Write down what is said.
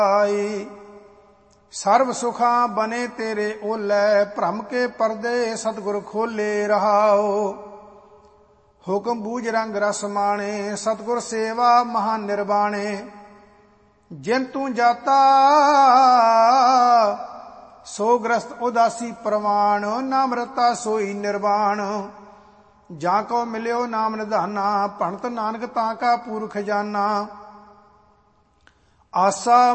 ਸਰਬ ਸੁਖਾਂ ਬਨੇ ਤੇਰੇ ਓਲੈ, ਭ੍ਰਮ ਕੇ ਪਰਦੇ ਸਤਿਗੁਰ ਖੋਲੇ ਰਹਾਓ। ਹੁਕਮ ਬੂਝ ਰੰਗ ਰਸ ਮਾਣੇ, ਸਤਿਗੁਰ ਸੇਵਾ ਮਹਾ ਨਿਰਵਾਣੇ। ਜਿਨ ਤੂੰ ਜਾਤਾ ਸੋ ਗ੍ਰਸਤ ਉਦਾਸੀ ਪ੍ਰਵਾਨ, ਨਾਮ ਰਤਾ ਸੋਈ ਨਿਰਵਾਣ। ਜਾਂ ਕੋ ਮਿਲਿਓ ਨਾਮ ਨਿਧਾਨਾ, ਭਣਤ ਨਾਨਕ ਤਾਂ ਕਾ ਪੂਰ ਖਜ਼ਾਨਾ। ਆਸਾ